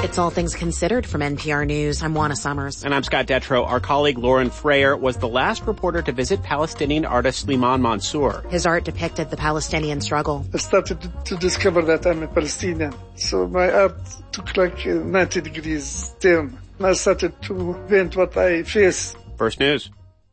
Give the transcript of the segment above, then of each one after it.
It's All Things Considered from NPR News. I'm Juana Summers. And I'm Scott Detrow. Our colleague Lauren Frayer was the last reporter to visit Palestinian artist Slimane Mansour. His art depicted the Palestinian struggle. I started to discover that I'm a Palestinian. So my art took like 90 degrees turn. I started to paint what I face. First News.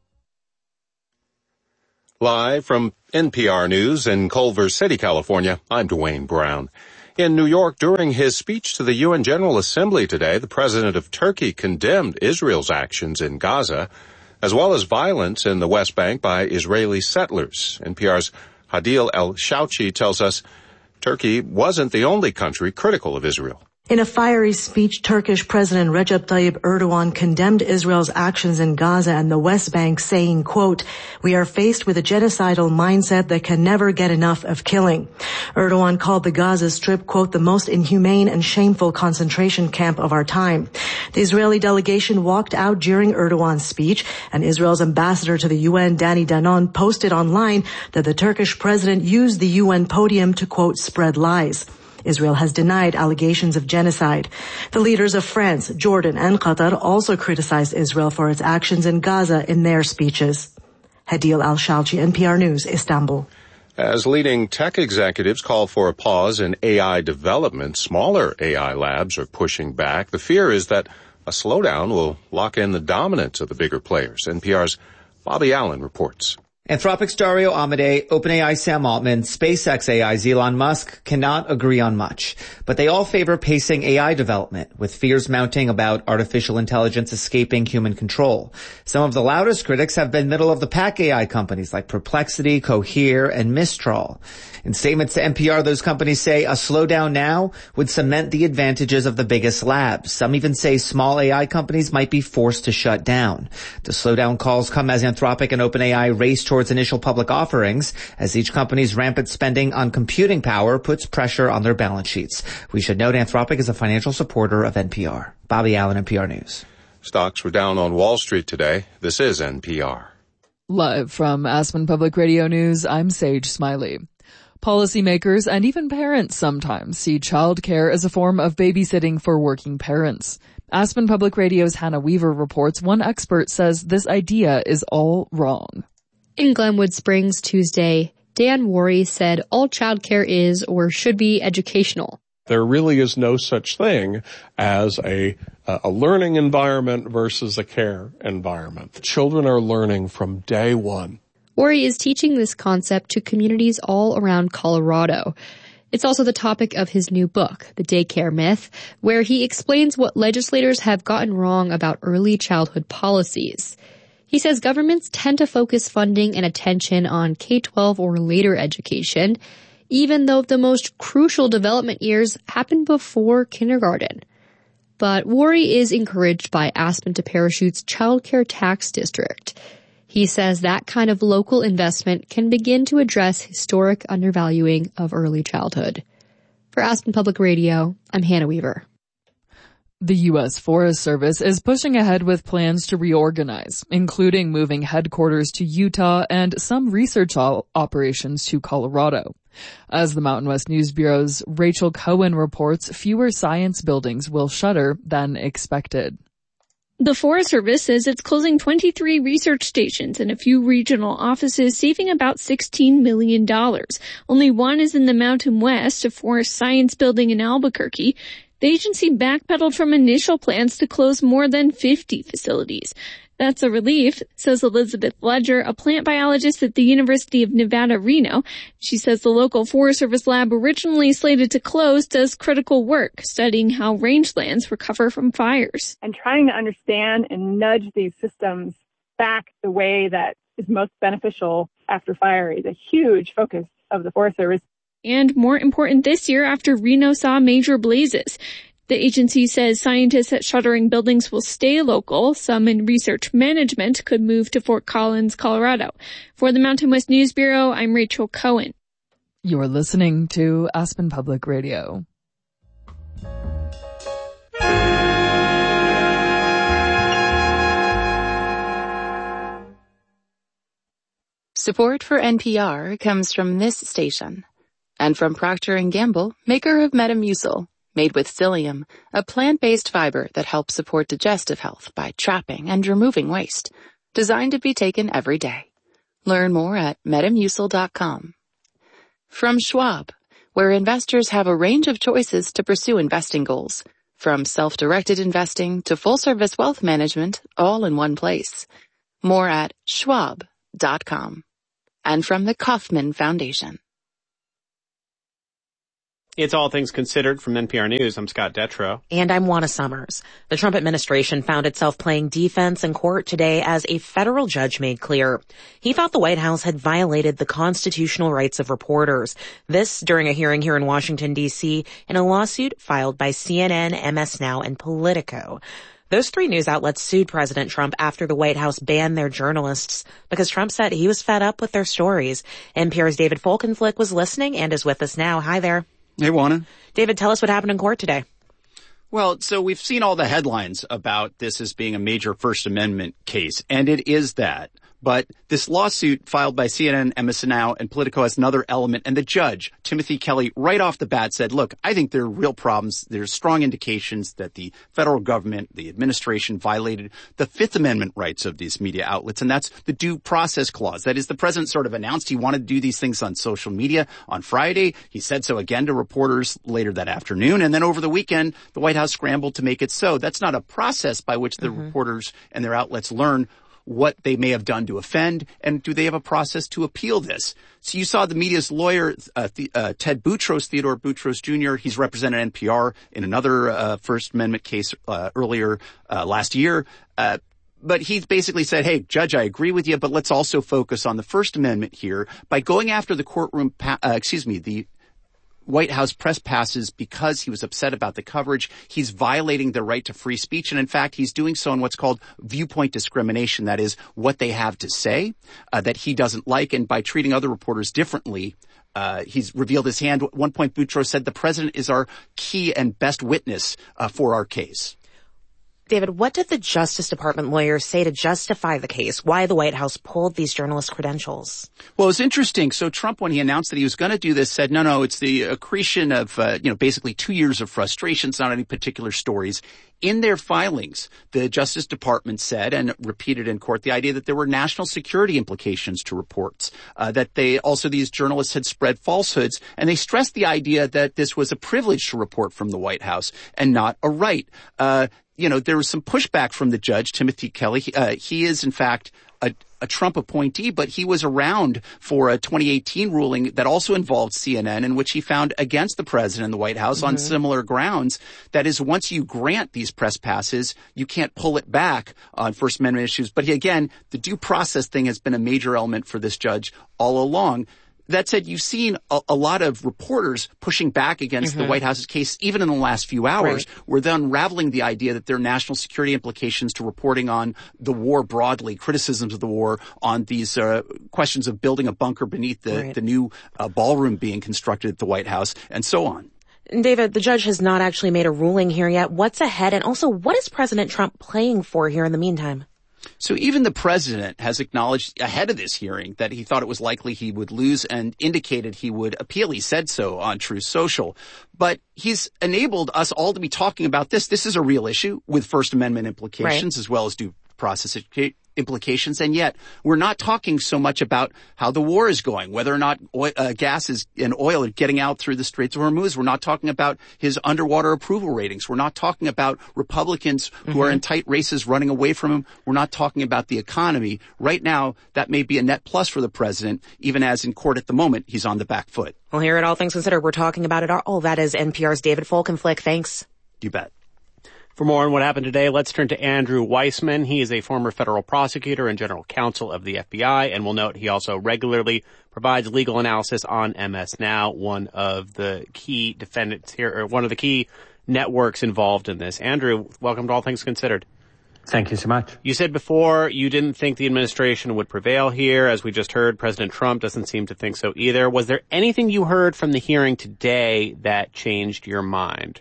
Live from NPR News in Culver City, California, I'm Dwayne Brown. In New York, during his speech to the UN General Assembly today, the president of Turkey condemned Israel's actions in Gaza, as well as violence in the West Bank by Israeli settlers. NPR's Hadil El-Shouchi tells us Turkey wasn't the only country critical of Israel. In a fiery speech, Turkish President Recep Tayyip Erdogan condemned Israel's actions in Gaza and the West Bank, saying, quote, "We are faced with a genocidal mindset that can never get enough of killing." Erdogan called the Gaza Strip, quote, "the most inhumane and shameful concentration camp of our time." The Israeli delegation walked out during Erdogan's speech, and Israel's ambassador to the UN, Danny Danon, posted online that the Turkish president used the UN podium to, quote, "spread lies." Israel has denied allegations of genocide. The leaders of France, Jordan, and Qatar also criticized Israel for its actions in Gaza in their speeches. Hadil Al-Shalchi, NPR News, Istanbul. As leading tech executives call for a pause in AI development, smaller AI labs are pushing back. The fear is that a slowdown will lock in the dominance of the bigger players. NPR's Bobby Allen reports. Anthropic's Dario Amodei, OpenAI Sam Altman, SpaceX AI's Elon Musk cannot agree on much, but they all favor pacing AI development, with fears mounting about artificial intelligence escaping human control. Some of the loudest critics have been middle-of-the-pack AI companies like Perplexity, Cohere, and Mistral. In statements to NPR, those companies say a slowdown now would cement the advantages of the biggest labs. Some even say small AI companies might be forced to shut down. The slowdown calls come as Anthropic and OpenAI race towards initial public offerings, as each company's rampant spending on computing power puts pressure on their balance sheets. We should note Anthropic is a financial supporter of NPR. Bobby Allen, NPR News. Stocks were down on Wall Street today. This is NPR. Live from Aspen Public Radio News, I'm Sage Smiley. Policymakers and even parents sometimes see childcare as a form of babysitting for working parents. Aspen Public Radio's Hannah Weaver reports one expert says this idea is all wrong. In Glenwood Springs Tuesday, Dan Worry said all childcare is or should be educational. There really is no such thing as a learning environment versus a care environment. Children are learning from day one. Worry is teaching this concept to communities all around Colorado. It's also the topic of his new book, The Daycare Myth, where he explains what legislators have gotten wrong about early childhood policies. He says governments tend to focus funding and attention on K-12 or later education, even though the most crucial development years happen before kindergarten. But Worry is encouraged by Aspen to Parachute's Child Care Tax District. He says that kind of local investment can begin to address historic undervaluing of early childhood. For Aspen Public Radio, I'm Hannah Weaver. The U.S. Forest Service is pushing ahead with plans to reorganize, including moving headquarters to Utah and some research operations to Colorado. As the Mountain West News Bureau's Rachel Cohen reports, fewer science buildings will shutter than expected. The Forest Service says it's closing 23 research stations and a few regional offices, saving about $16 million. Only one is in the Mountain West, a forest science building in Albuquerque. The agency backpedaled from initial plans to close more than 50 facilities. That's a relief, says Elizabeth Ledger, a plant biologist at the University of Nevada, Reno. She says the local Forest Service lab, originally slated to close, does critical work, studying how rangelands recover from fires. And trying to understand and nudge these systems back the way that is most beneficial after fire is a huge focus of the Forest Service. And more important this year after Reno saw major blazes. The agency says scientists at shuttering buildings will stay local. Some in research management could move to Fort Collins, Colorado. For the Mountain West News Bureau, I'm Rachel Cohen. You're listening to Aspen Public Radio. Support for NPR comes from this station and from Procter & Gamble, maker of Metamucil. Made with psyllium, a plant-based fiber that helps support digestive health by trapping and removing waste. Designed to be taken every day. Learn more at metamucil.com. From Schwab, where investors have a range of choices to pursue investing goals. From self-directed investing to full-service wealth management, all in one place. More at schwab.com. And from the Kauffman Foundation. It's All Things Considered from NPR News. I'm Scott Detrow. And I'm Juana Summers. The Trump administration found itself playing defense in court today as a federal judge made clear. He thought the White House had violated the constitutional rights of reporters. This during a hearing here in Washington, D.C. in a lawsuit filed by CNN, MS Now, and Politico. Those three news outlets sued President Trump after the White House banned their journalists because Trump said he was fed up with their stories. NPR's David Folkenflik was listening and is with us now. Hi there. Hey, Juana. David, tell us what happened in court today. Well, so we've seen all the headlines about this as being a major First Amendment case, and it is that. But this lawsuit filed by CNN, MS Now, and Politico has another element. And the judge, Timothy Kelly, right off the bat said, look, I think there are real problems. There's strong indications that the federal government, the administration, violated the Fifth Amendment rights of these media outlets. And that's the due process clause. That is, the president sort of announced he wanted to do these things on social media on Friday. He said so again to reporters later that afternoon. And then over the weekend, the White House scrambled to make it so. That's not a process by which the reporters and their outlets learn what they may have done to offend, and do they have a process to appeal this? So you saw the media's lawyer, Ted Boutros, Theodore Boutros Jr., he's represented NPR in another First Amendment case earlier last year. But he basically said, hey, Judge, I agree with you, but let's also focus on the First Amendment here by going after the courtroom, the White House press passes because he was upset about the coverage. He's violating the right to free speech. And in fact, he's doing so in what's called viewpoint discrimination. That is what they have to say that he doesn't like. And by treating other reporters differently, he's revealed his hand. At one point, Boutros said the president is our key and best witness for our case. David, what did the Justice Department lawyers say to justify the case? Why the White House pulled these journalist credentials? Well, it's interesting. So Trump, when he announced that he was going to do this, said, no, it's the accretion of, basically 2 years of frustrations, not any particular stories. In their filings, the Justice Department said and repeated in court the idea that there were national security implications to reports, that these journalists had spread falsehoods, and they stressed the idea that this was a privilege to report from the White House and not a right. There was some pushback from the judge, Timothy Kelly. He is, in fact, a Trump appointee, but he was around for a 2018 ruling that also involved CNN, in which he found against the president and the White House on similar grounds. That is, once you grant these press passes, you can't pull it back on First Amendment issues. But again, the due process thing has been a major element for this judge all along. That said, you've seen a lot of reporters pushing back against the White House's case, even in the last few hours, where they're unraveling the idea that there are national security implications to reporting on the war broadly, criticisms of the war, on these questions of building a bunker beneath the new ballroom being constructed at the White House, and so on. David, the judge has not actually made a ruling here yet. What's ahead? And also, what is President Trump playing for here in the meantime? So even the president has acknowledged ahead of this hearing that he thought it was likely he would lose and indicated he would appeal. He said so on Truth Social. But he's enabled us all to be talking about this. This is a real issue with First Amendment implications as well as due process implications. And yet we're not talking so much about how the war is going, whether or not gas and oil are getting out through the Straits of Hormuz. We're not talking about his underwater approval ratings. We're not talking about Republicans who are in tight races running away from him. We're not talking about the economy. Right now, that may be a net plus for the president, even as in court at the moment, he's on the back foot. Well, here at All Things Considered, we're talking about it all. That is NPR's David Folkenflik. Thanks. You bet. For more on what happened today, let's turn to Andrew Weissmann. He is a former federal prosecutor and general counsel of the FBI, and we'll note he also regularly provides legal analysis on MS Now, one of the key defendants here, or one of the key networks involved in this. Andrew, welcome to All Things Considered. Thank you so much. You said before you didn't think the administration would prevail here. As we just heard, President Trump doesn't seem to think so either. Was there anything you heard from the hearing today that changed your mind?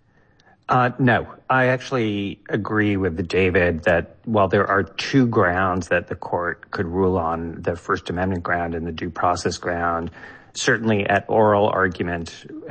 No, I actually agree with David that while there are two grounds that the court could rule on, the First Amendment ground and the due process ground, certainly at oral argument and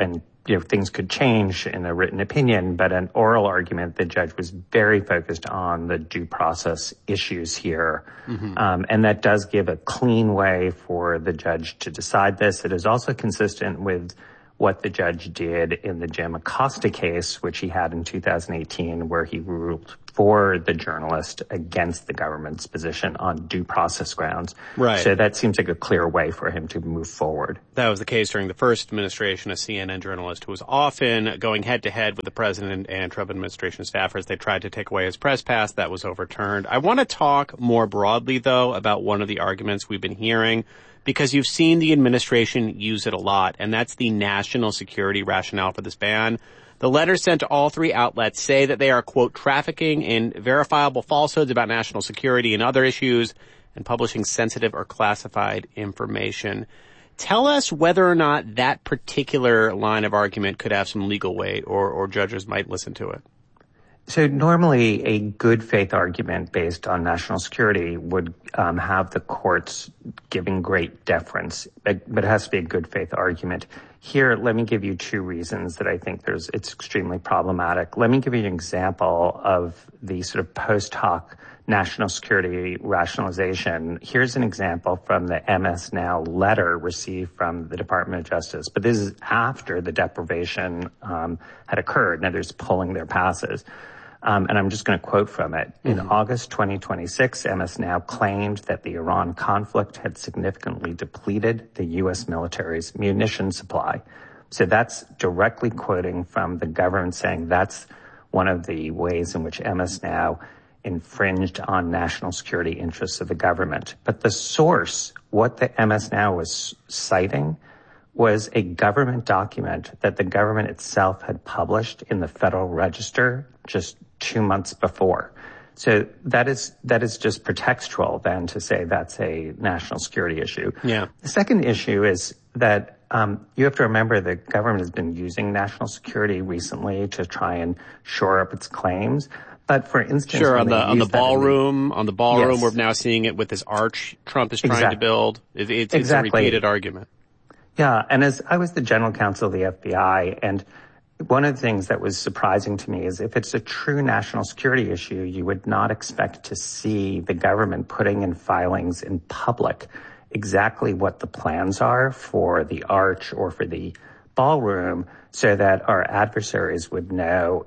things could change in a written opinion, but an oral argument, the judge was very focused on the due process issues here. And that does give a clean way for the judge to decide this. It is also consistent with what the judge did in the Jim Acosta case, which he had in 2018, where he ruled for the journalist against the government's position on due process grounds. Right. So that seems like a clear way for him to move forward. That was the case during the first administration. A CNN journalist who was often going head-to-head with the president and Trump administration staffers. They tried to take away his press pass. That was overturned. I want to talk more broadly, though, about one of the arguments we've been hearing, because you've seen the administration use it a lot, and that's the national security rationale for this ban. The letters sent to all three outlets say that they are, quote, trafficking in verifiable falsehoods about national security and other issues and publishing sensitive or classified information. Tell us whether or not that particular line of argument could have some legal weight or judges might listen to it. So normally a good faith argument based on national security would have the courts giving great deference, but it has to be a good faith argument. Here, let me give you two reasons that I think it's extremely problematic. Let me give you an example of the sort of post hoc national security rationalization. Here's an example from the MS Now letter received from the Department of Justice, but this is after the deprivation had occurred. Now, there's pulling their passes. And I'm just going to quote from it. In August 2026, MS Now claimed that the Iran conflict had significantly depleted the U.S. military's munition supply. So that's directly quoting from the government saying that's one of the ways in which MS Now infringed on national security interests of the government. But the source, what the MS Now was citing, was a government document that the government itself had published in the Federal Register just 2 months before. So that is just pretextual then to say that's a national security issue. Yeah. The second issue is that you have to remember the government has been using national security recently to try and shore up its claims. But for instance, sure, on the ballroom, yes. We're now seeing it with this arch Trump is trying exactly. to build. It's exactly. a repeated argument. Yeah, and as I was the general counsel of the FBI, and one of the things that was surprising to me is if it's a true national security issue, you would not expect to see the government putting in filings in public exactly what the plans are for the arch or for the ballroom so that our adversaries would know,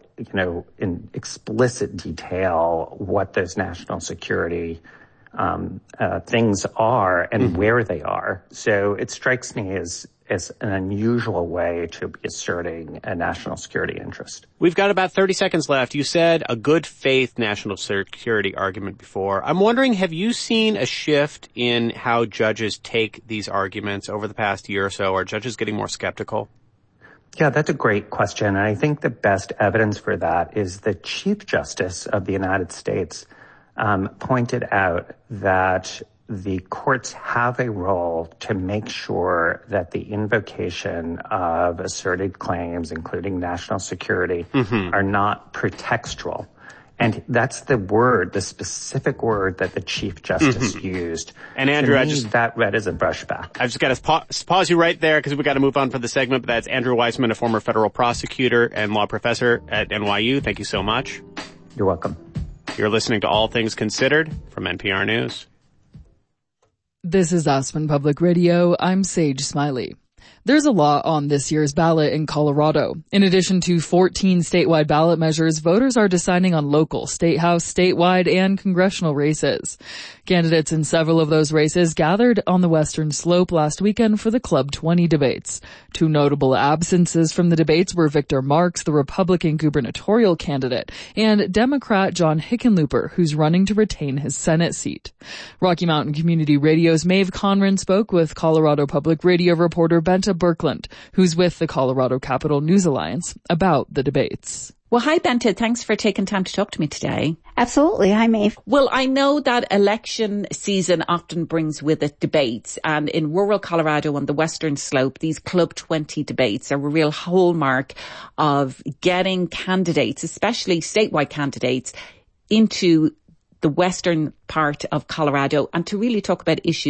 in explicit detail what those national security things are and where they are. So it strikes me as an unusual way to be asserting a national security interest. We've got about 30 seconds left. You said a good faith national security argument before. I'm wondering, have you seen a shift in how judges take these arguments over the past year or so? Are judges getting more skeptical? Yeah, that's a great question. And I think the best evidence for that is the Chief Justice of the United States pointed out that the courts have a role to make sure that the invocation of asserted claims, including national security, are not pretextual. And that's the specific word that the Chief Justice used. And Andrew, that read as a brushback. I've just got to pause you right there because we've got to move on for the segment. But that's Andrew Weissmann, a former federal prosecutor and law professor at NYU. Thank you so much. You're welcome. You're listening to All Things Considered from NPR News. This is Aspen Public Radio. I'm Sage Smiley. There's a law on this year's ballot in Colorado. In addition to 14 statewide ballot measures, voters are deciding on local, state house, statewide, and congressional races. Candidates in several of those races gathered on the Western Slope last weekend for the Club 20 debates. Two notable absences from the debates were Victor Marx, the Republican gubernatorial candidate, and Democrat John Hickenlooper, who's running to retain his Senate seat. Rocky Mountain Community Radio's Maeve Conran spoke with Colorado Public Radio reporter Benta Birkeland, who's with the Colorado Capital News Alliance, about the debates. Well, hi, Benta. Thanks for taking time to talk to me today. Absolutely. Hi, Maeve. Well, I know that election season often brings with it debates, and in rural Colorado on the Western Slope, these Club 20 debates are a real hallmark of getting candidates, especially statewide candidates, into the western part of Colorado and to really talk about issues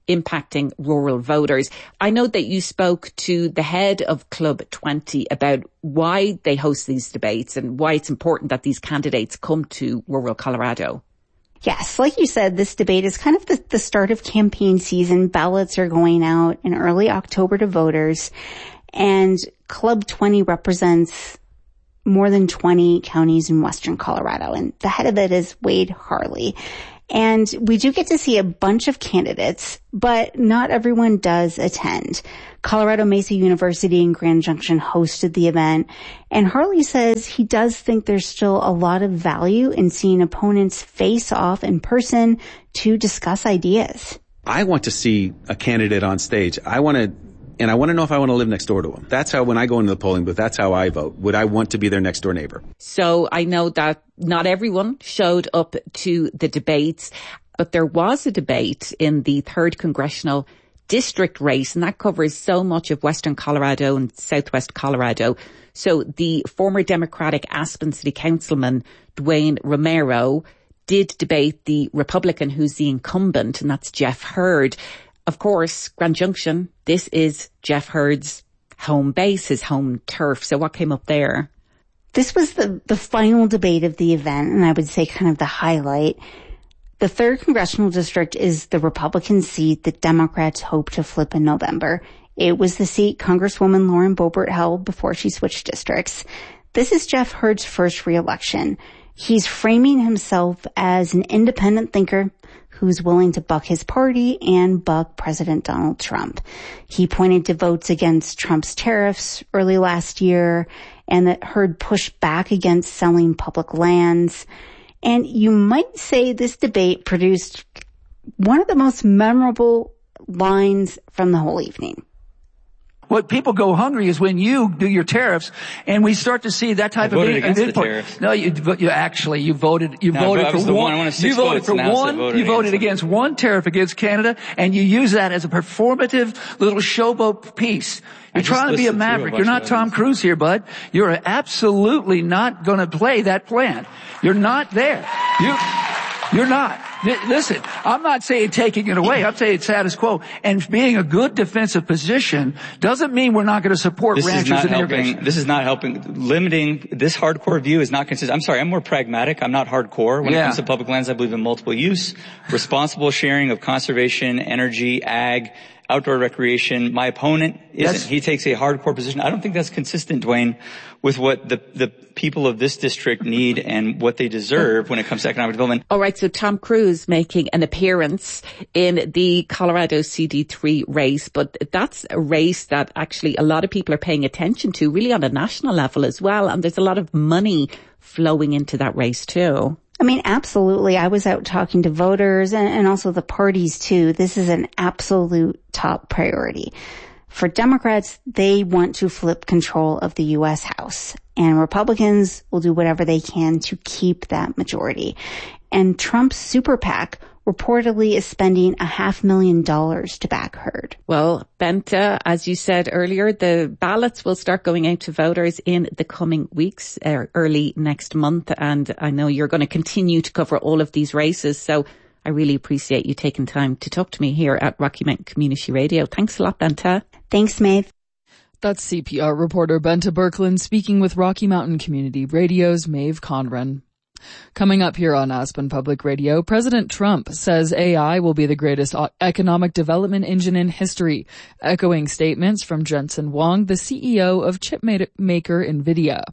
impacting rural voters. I know that you spoke to the head of Club 20 about why they host these debates and why it's important that these candidates come to rural Colorado. Yes, like you said, this debate is kind of the start of campaign season. Ballots are going out in early October to voters, and Club 20 represents more than 20 counties in western Colorado, and the head of it is Wade Harley. And we do get to see a bunch of candidates, but not everyone does attend. Colorado Mesa University in Grand Junction hosted the event, and Harley says he does think there's still a lot of value in seeing opponents face off in person to discuss ideas. I want to see a candidate on stage. I want to know if I want to live next door to him. That's how, when I go into the polling booth, that's how I vote. Would I want to be their next door neighbor? So I know that not everyone showed up to the debates, but there was a debate in the 3rd Congressional District race, and that covers so much of western Colorado and southwest Colorado. So the former Democratic Aspen City Councilman, Dwayne Romero, did debate the Republican who's the incumbent, and that's Jeff Hurd. Of course, Grand Junction, this is Jeff Hurd's home base, his home turf. So what came up there? This was the final debate of the event, and I would say kind of the highlight. The 3rd Congressional District is the Republican seat that Democrats hope to flip in November. It was the seat Congresswoman Lauren Boebert held before she switched districts. This is Jeff Hurd's first re-election. He's framing himself as an independent thinker who's willing to buck his party and buck President Donald Trump. He pointed to votes against Trump's tariffs early last year, and that Hurd pushed back against selling public lands. And you might say this debate produced one of the most memorable lines from the whole evening. What people go hungry is when you do your tariffs, and we start to see that type of input. The tariffs. No, you voted for one. You voted against one tariff against Canada, and you use that as a performative little showboat piece. You're trying to be a maverick. You're not Tom Cruise here, bud. You're absolutely not going to play that plan. You're not there. You're not. Listen, I'm not saying taking it away. I'm saying status quo. And being a good defensive position doesn't mean we're not going to support ranchers and irrigation. This is not helping. Limiting this hardcore view is not consistent. I'm sorry, I'm more pragmatic. I'm not hardcore. When it comes to public lands, I believe in multiple use, responsible sharing of conservation, energy, ag, outdoor recreation. My opponent isn't. He takes a hardcore position. I don't think that's consistent, Dwayne, with what the people of this district need and what they deserve when it comes to economic development. All right, so Tom Cruise making an appearance in the Colorado CD3 race, but that's a race that actually a lot of people are paying attention to, really on a national level as well, and there's a lot of money flowing into that race too. I mean, absolutely. I was out talking to voters and also the parties too. This is an absolute top priority. For Democrats, they want to flip control of the U.S. House, and Republicans will do whatever they can to keep that majority. And Trump's super PAC reportedly is spending $500,000 to back Hurd. Well, Bente, as you said earlier, the ballots will start going out to voters in the coming weeks, early next month. And I know you're going to continue to cover all of these races. So I really appreciate you taking time to talk to me here at Rocky Mountain Community Radio. Thanks a lot, Bente. Thanks, Maeve. That's CPR reporter Bente Birkeland speaking with Rocky Mountain Community Radio's Maeve Conran. Coming up here on Aspen Public Radio, President Trump says AI will be the greatest economic development engine in history, echoing statements from Jensen Huang, the CEO of chipmaker NVIDIA.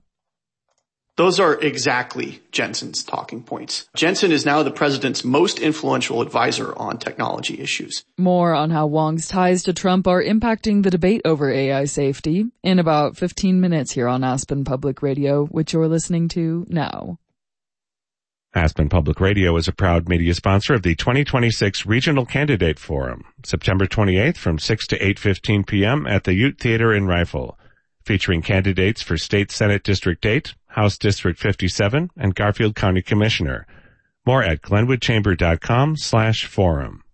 Those are exactly Jensen's talking points. Jensen is now the president's most influential advisor on technology issues. More on how Huang's ties to Trump are impacting the debate over AI safety in about 15 minutes here on Aspen Public Radio, which you're listening to now. Aspen Public Radio is a proud media sponsor of the 2026 Regional Candidate Forum, September 28th from 6 to 8:15 p.m. at the Ute Theater in Rifle, featuring candidates for State Senate District 8, House District 57, and Garfield County Commissioner. More at glenwoodchamber.com/forum.